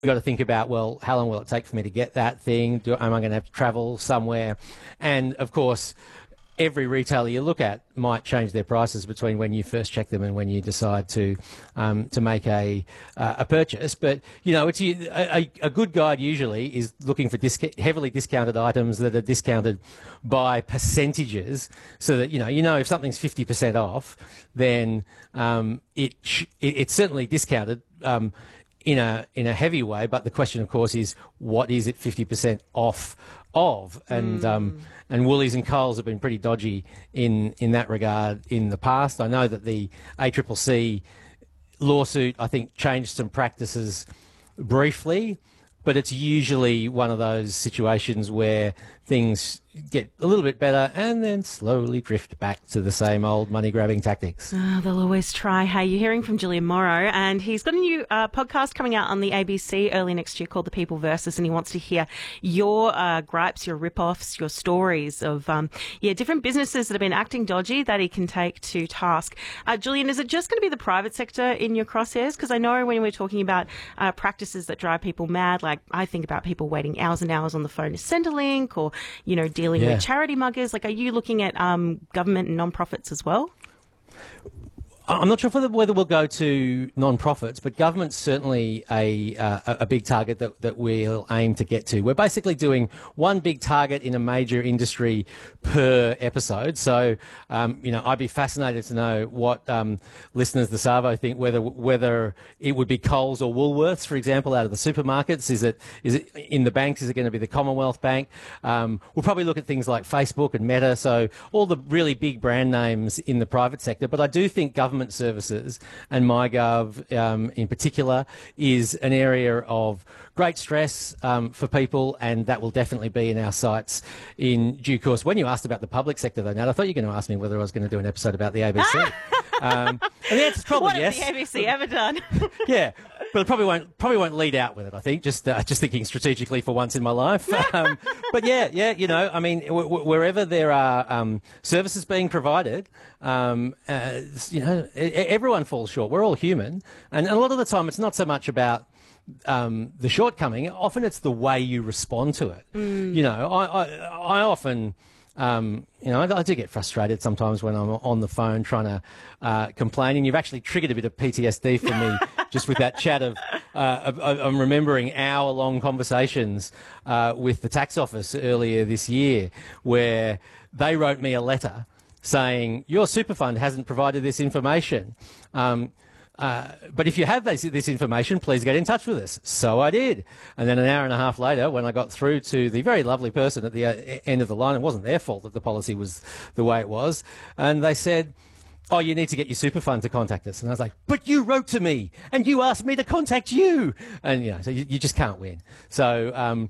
got to think about, well, how long will it take for me to get that thing? Am I going to have to travel somewhere? And of course, every retailer you look at might change their prices between when you first check them and when you decide to make a purchase. But it's a good guide usually is looking for heavily discounted items that are discounted by percentages, so that if something's 50% off, then it's certainly discounted. In a heavy way, but the question, of course, is what is it 50% off of? And Woolies and Coles have been pretty dodgy in that regard in the past. I know that the ACCC lawsuit, I think, changed some practices briefly, but it's usually one of those situations where things get a little bit better and then slowly drift back to the same old money-grabbing tactics. They'll always try. Hey, you're hearing from Julian Morrow, and he's got a new podcast coming out on the ABC early next year called The People Versus, and he wants to hear your gripes, your rip-offs, your stories of different businesses that have been acting dodgy that he can take to task. Julian, is it just going to be the private sector in your crosshairs? Because I know when we're talking about practices that drive people mad, like I think about people waiting hours and hours on the phone to Centrelink, or dealing with charity muggers. Like, are you looking at government and non-profits as well? I'm not sure whether we'll go to non-profits, but government's certainly a big target that we'll aim to get to. We're basically doing one big target in a major industry per episode. So, I'd be fascinated to know what listeners the Savo think, whether it would be Coles or Woolworths, for example, out of the supermarkets. Is it in the banks? Is it going to be the Commonwealth Bank? We'll probably look at things like Facebook and Meta, so all the really big brand names in the private sector. But I do think government services and MyGov in particular is an area of great stress for people, and that will definitely be in our sights in due course. When you asked about the public sector, though, Nat, I thought you were going to ask me whether I was going to do an episode about the ABC. And the answer's probably yes. What has the ABC ever done? Yeah, but it probably won't lead out with it. I think just thinking strategically for once in my life. But I mean, wherever there are services being provided, everyone falls short. We're all human, and a lot of the time it's not so much about the shortcoming. Often it's the way you respond to it. I often. I do get frustrated sometimes when I'm on the phone trying to complain, and you've actually triggered a bit of PTSD for me just with that chat of I'm remembering hour-long conversations with the tax office earlier this year where they wrote me a letter saying, your super fund hasn't provided this information. But if you have this information, please get in touch with us. So I did. And then an hour and a half later, when I got through to the very lovely person at the end of the line, it wasn't their fault that the policy was the way it was. And they said, oh, you need to get your super fund to contact us. And I was like, but you wrote to me and you asked me to contact you. And, so you just can't win. So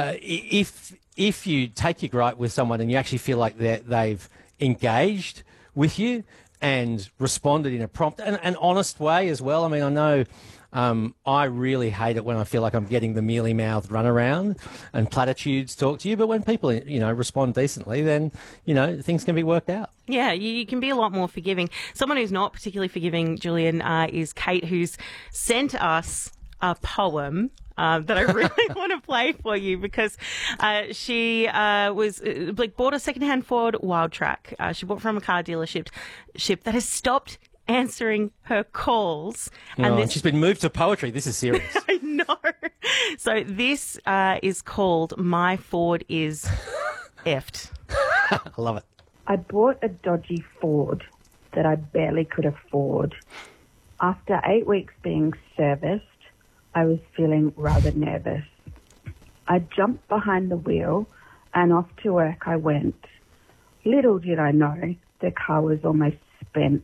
if you take your gripe with someone and you actually feel like they've engaged with you and responded in a prompt and honest way as well. I mean, I know I really hate it when I feel like I'm getting the mealy-mouthed runaround and platitudes talk to you, but when people, respond decently, then, things can be worked out. Yeah, you can be a lot more forgiving. Someone who's not particularly forgiving, Julian, is Kate, who's sent us a poem that I really want to play for you because she bought a secondhand Ford Wildtrak. She bought from a car dealership that has stopped answering her calls. And she's been moved to poetry. This is serious. I know. So this is called My Ford is Effed. I love it. I bought a dodgy Ford that I barely could afford. After 8 weeks being serviced, I was feeling rather nervous. I jumped behind the wheel and off to work I went. Little did I know the car was almost spent.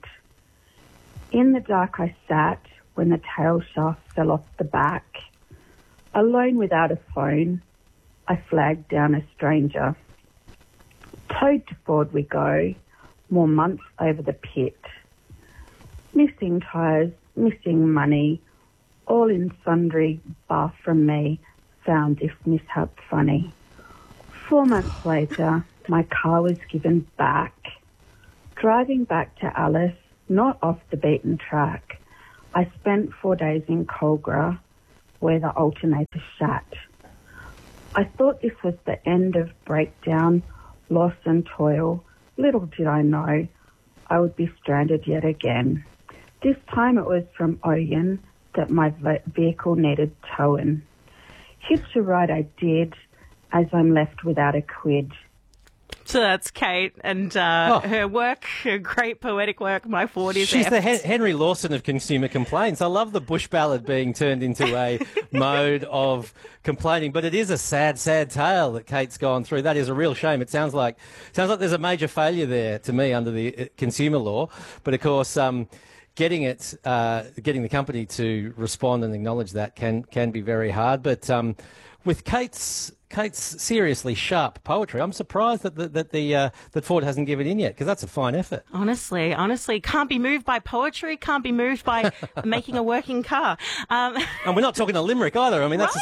In the dark I sat when the tail shaft fell off the back. Alone without a phone, I flagged down a stranger. Towed to Ford we go, more months over the pit. Missing tyres, missing money, all in sundry, bar from me, found this mishap funny. 4 months later, my car was given back. Driving back to Alice, not off the beaten track, I spent 4 days in Colgra, where the alternator sat. I thought this was the end of breakdown, loss and toil. Little did I know I would be stranded yet again. This time it was from Oyen that my vehicle needed towing. Hitch a ride I did, as I'm left without a quid. So that's Kate and her work, her great poetic work, My Ford is She's effed. the Henry Lawson of consumer complaints. I love the bush ballad being turned into a mode of complaining, but it is a sad, sad tale that Kate's gone through. That is a real shame. It sounds like there's a major failure there to me under the consumer law, but of course, getting the company to respond and acknowledge that can be very hard. But with Kate's seriously sharp poetry, I'm surprised that Ford hasn't given in yet, because that's a fine effort. Honestly, can't be moved by poetry, can't be moved by making a working car. And we're not talking a limerick either. I mean, that's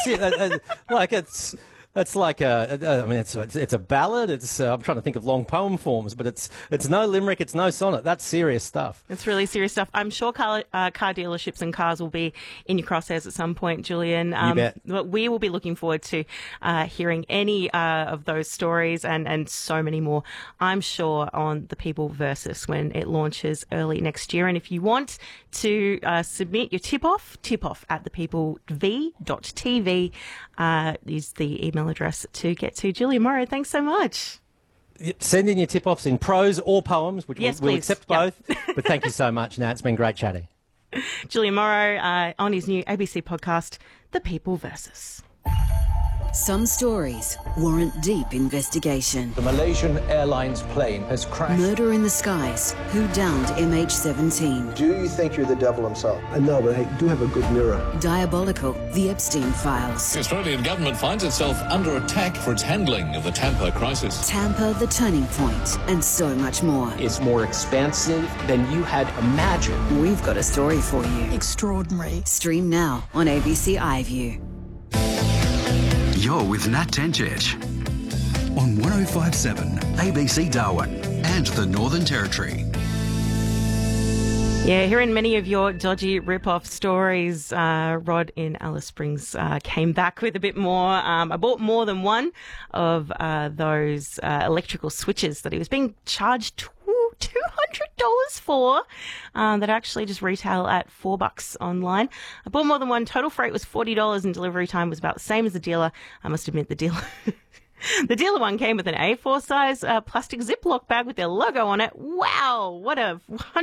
it's like it's a ballad. I'm trying to think of long poem forms, but it's no limerick, it's no sonnet. That's serious stuff. It's really serious stuff. I'm sure car dealerships and cars will be in your crosshairs at some point, Julian. You bet. But we will be looking forward to hearing any of those stories and so many more, I'm sure, on The People Versus when it launches early next year. And if you want to submit your tip-off at thepeoplev.tv is the email address to get to. Julia Morrow, thanks so much. Send in your tip-offs in prose or poems, which yes, we'll please. accept both. But thank you so much, Nat. It's been great chatting. Julian Morrow on his new ABC podcast, The People Versus. Some stories warrant deep investigation. The Malaysian Airlines plane has crashed. Murder in the skies. Who downed MH17? Do you think you're the devil himself? No, but I do have a good mirror. Diabolical. The Epstein Files. The Australian government finds itself under attack for its handling of the Tampa crisis. Tampa, the turning point, and so much more. It's more expansive than you had imagined. We've got a story for you. Extraordinary. Stream now on ABC iView. You're with Nat Tencic on 105.7 ABC Darwin and the Northern Territory. Yeah, hearing many of your dodgy rip-off stories, Rod in Alice Springs came back with a bit more. I bought more than one of those electrical switches that he was being charged $200 for that actually just retail at $4 online. I bought more than one. Total freight was $40 and delivery time was about the same as the dealer. I must admit the dealer... The dealer one came with an A4 size plastic Ziploc bag with their logo on it. Wow, what a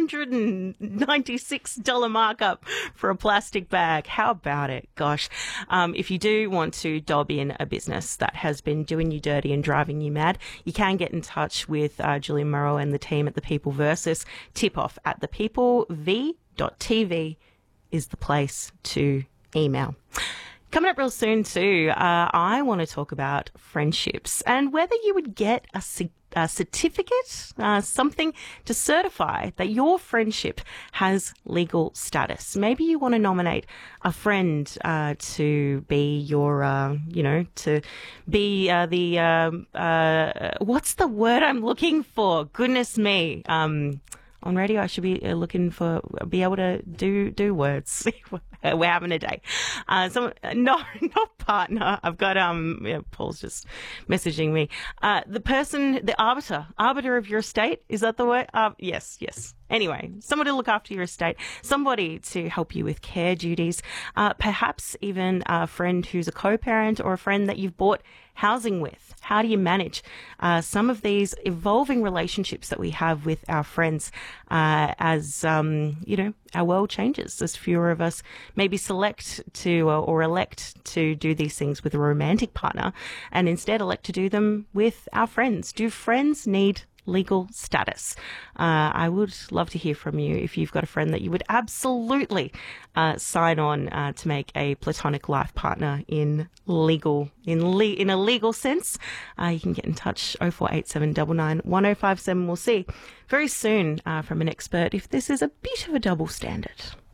$196 markup for a plastic bag. How about it? Gosh. If you do want to dob in a business that has been doing you dirty and driving you mad, you can get in touch with Julian Morrow and the team at The People Versus. Tip-off at thepeoplev.tv is the place to email. Coming up real soon too, I want to talk about friendships and whether you would get a certificate, something to certify that your friendship has legal status. Maybe you want to nominate a friend to be your, to be what's the word I'm looking for? Goodness me. On radio, I should be be able to do words. We're having a day. Not partner. I've got, Paul's just messaging me. The arbiter of your estate. Is that the word? Yes. Anyway, somebody to look after your estate, somebody to help you with care duties, perhaps even a friend who's a co-parent or a friend that you've bought housing with. How do you manage some of these evolving relationships that we have with our friends as our world changes, as fewer of us maybe select to or elect to do these things with a romantic partner and instead elect to do them with our friends? Do friends need legal status? I would love to hear from you if you've got a friend that you would absolutely sign on to make a platonic life partner in a legal sense. You can get in touch 0487 99 1057. We'll see very soon from an expert if this is a bit of a double standard.